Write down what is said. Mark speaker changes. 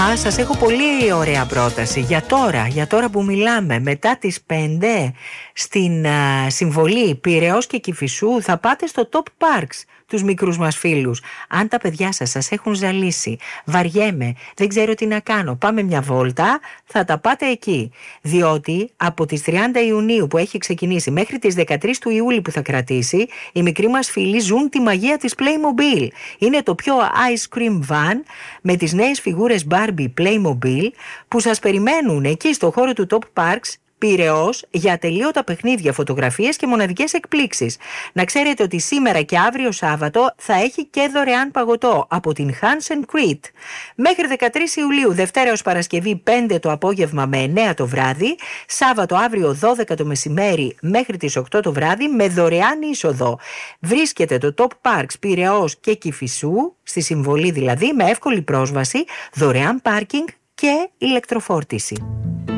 Speaker 1: Σας έχω πολύ ωραία πρόταση για τώρα που μιλάμε. Μετά τις 5 στην συμβολή Πειραιώς και Κηφισού θα πάτε στο Top Parks, τους μικρούς μας φίλους. Αν τα παιδιά σας έχουν ζαλίσει, βαριέμαι, δεν ξέρω τι να κάνω, πάμε μια βόλτα, θα τα πάτε εκεί. Διότι από τις 30 Ιουνίου που έχει ξεκινήσει μέχρι τις 13 του Ιούλη που θα κρατήσει, οι μικροί μας φίλοι ζουν τη μαγεία της Playmobil. Είναι το πιο ice cream van με τις νέες φιγούρες Barbie Playmobil που σας περιμένουν εκεί στο χώρο του Top Parks Πειραιώς για ατελείωτα παιχνίδια, φωτογραφίες και μοναδικές εκπλήξεις. Να ξέρετε ότι σήμερα και αύριο Σάββατο θα έχει και δωρεάν παγωτό από την Hansen Crete. Μέχρι 13 Ιουλίου, Δευτέρα έως Παρασκευή 5 το απόγευμα με 9 το βράδυ, Σάββατο αύριο 12 το μεσημέρι μέχρι τις 8 το βράδυ με δωρεάν είσοδο. Βρίσκεται το Top Parks Πειραιώς και Κηφισού, στη συμβολή δηλαδή, με εύκολη πρόσβαση, δωρεάν πάρκινγκ και ηλεκτροφόρτιση.